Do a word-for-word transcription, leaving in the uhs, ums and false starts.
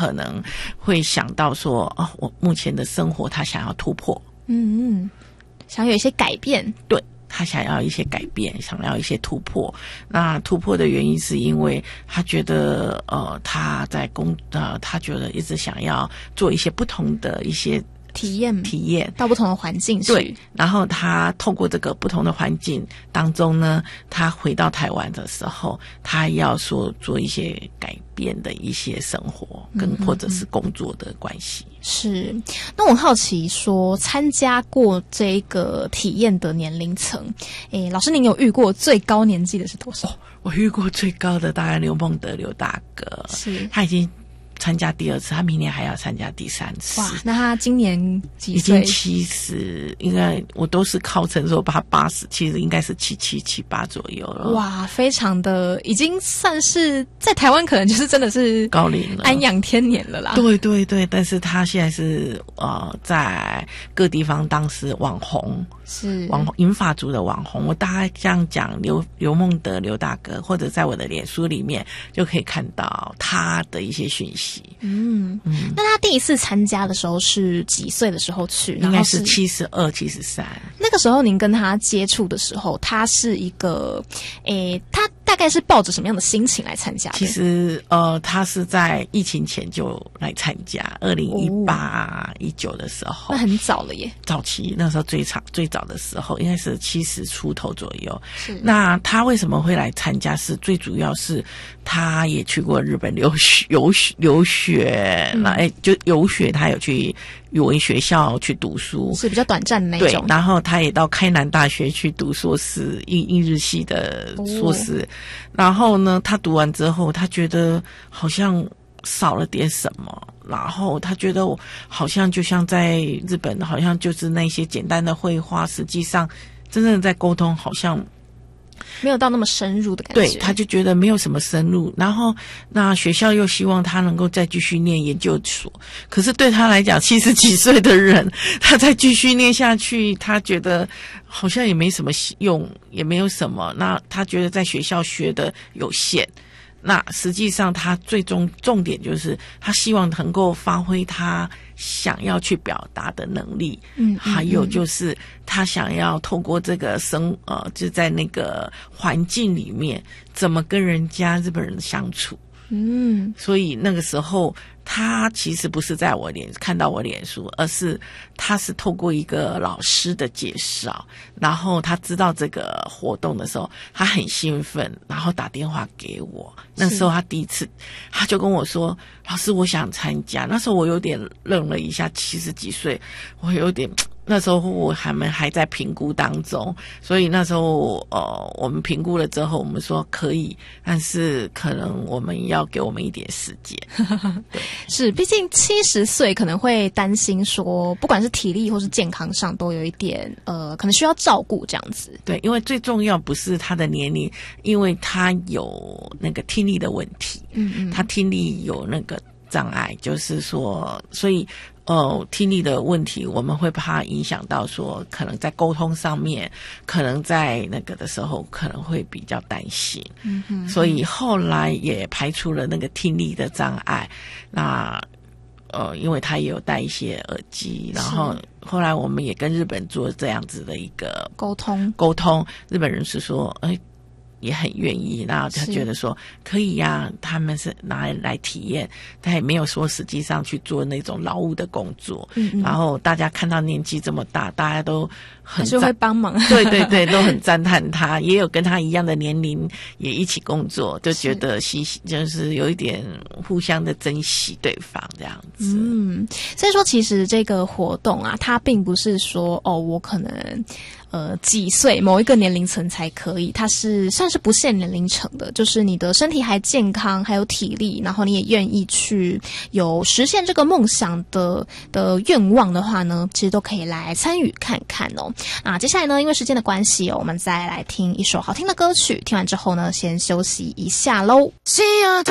可能会想到说，哦，我目前的生活他想要突破， 嗯嗯，想有一些改变， 对。他想要一些改变，想要一些突破。那突破的原因是因为他觉得，呃，他在工，呃，他觉得一直想要做一些不同的一些体验， 体验到不同的环境去。 对，然后他透过这个不同的环境当中呢，他回到台湾的时候，他要说做一些改变的一些生活，跟或者是工作的关系。 是，那我好奇说，参加过这个体验的年龄层，诶，老师您有遇过最高年纪的是多少？哦， 我遇过最高的大概刘梦德刘大哥， 是他已经参加第二次，他明年还要参加第三次。 哇，那他今年几岁？ 已经七十，应该我都是靠称说把他八十，其实应该是七七七八左右了。 哇，非常的，已经算是在台湾可能就是真的是高龄了， 安养天年了啦。 对对对，但是他现在是呃在各地方当时网红， 是网红银发族的网红。我大概这样讲，刘刘梦德刘大哥，或者在我的脸书里面就可以看到他的一些讯息。 嗯嗯，那他第一次参加的时候是几岁的时候去？ 应该是七十二、七十三。 那个时候您跟他接触的时候，他是一个，诶，他大概是抱着什么样的心情来参加的？ 其实，呃，他是在疫情前就来参加，二零一八、一九的时候， 那很早了耶。 早期那时候最长最早的时候，应该是七十出头左右。 是。 那他为什么会来参加？是最主要是他也去过日本留学，游学留学，那、嗯、哎，就游学，他有去语文学校去读书， 是比较短暂的那种。 对，然后他也到开南大学去读硕士，英英日系的硕士。哦、然后呢，他读完之后，他觉得好像少了点什么。然后他觉得好像就像在日本，好像就是那些简单的绘画，实际上真正的在沟通，好像没有到那么深入的感觉。 对，他就觉得没有什么深入。然后那学校又希望他能够再继续念研究所，可是对他来讲，七十几岁的人，他再继续念下去，他觉得好像也没什么用，也没有什么。那他觉得在学校学的有限。那实际上他最终重点就是他希望能够发挥他想要去表达的能力，嗯，还有就是他想要透过这个生呃就在那个环境里面怎么跟人家日本人相处。嗯，所以那个时候他其实不是在我脸看到我脸书，而是他是透过一个老师的介绍，然后他知道这个活动的时候，他很兴奋，然后打电话给我。那时候他第一次，他就跟我说：“老师，我想参加。”那时候我有点愣了一下，七十几岁，我有点。那时候我还们还在评估当中，所以那时候呃，我们评估了之后，我们说可以，但是可能我们要给我们一点时间。 是，毕竟七十岁可能会担心说，不管是体力或是健康上都有一点呃，可能需要照顾这样子。 对，因为最重要不是他的年龄，因为他有那个听力的问题，嗯嗯，他听力有那个障碍，就是说，所以。哦，听力的问题，我们会怕影响到说，可能在沟通上面，可能在那个的时候，可能会比较担心。嗯哼，所以后来也排除了那个听力的障碍。那呃，因为他也有戴一些耳机，然后后来我们也跟日本做这样子的一个沟通， 沟通，日本人是说，哎。也很愿意，然后他觉得说可以呀、啊，他们是拿来来体验，他也没有说实际上去做那种劳务的工作。嗯嗯，然后大家看到年纪这么大，大家都很还是会帮忙， 对对对，都很赞叹他，也有跟他一样的年龄也一起工作，就觉得惜就是有一点互相的珍惜对方这样子。 嗯，所以说其实这个活动啊，它并不是说哦，我可能。呃，几岁某一个年龄层才可以，它是算是不限年龄层的，就是你的身体还健康，还有体力，然后你也愿意去有实现这个梦想的的愿望的话呢，其实都可以来参与看看哦。啊，接下来呢，因为时间的关系哦，我们再来听一首好听的歌曲，听完之后呢，先休息一下喽。